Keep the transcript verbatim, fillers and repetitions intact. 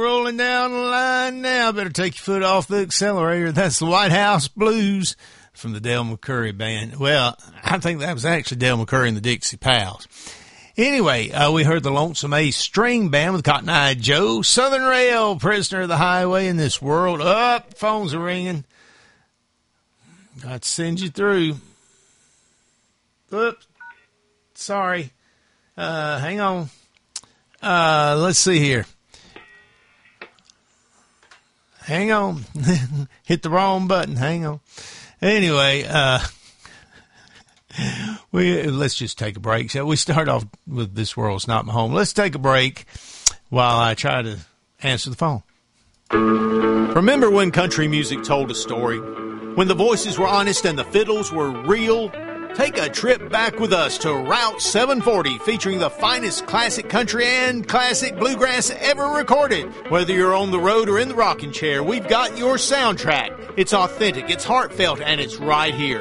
Rolling down the line now. Better take your foot off the accelerator. That's the White House Blues from the Del McCoury Band. Well, I think that was actually Del McCoury and the Dixie Pals. Anyway, uh, we heard the Lonesome Ace String Band with Cotton Eye Joe. Southern Rail, Prisoner of the Highway in This World. Up, phones are ringing. Got to send you through. Oops. Sorry. Uh, hang on. Uh, let's see here. Hang on. Hit the wrong button. Hang on. Anyway, uh, we let's just take a break. Shall we start off with This World's Not My Home? Let's take a break while I try to answer the phone. Remember when country music told a story? When the voices were honest and the fiddles were real? Take a trip back with us to Route seven forty, featuring the finest classic country and classic bluegrass ever recorded. Whether you're on the road or in the rocking chair, we've got your soundtrack. It's authentic, it's heartfelt, and it's right here.